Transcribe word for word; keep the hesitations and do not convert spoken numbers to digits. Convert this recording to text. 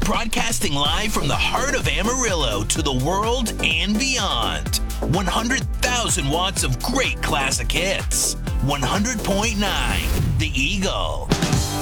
Broadcasting live from the heart of Amarillo to the world and beyond. one hundred thousand watts of great classic hits. one hundred point nine The Eagle.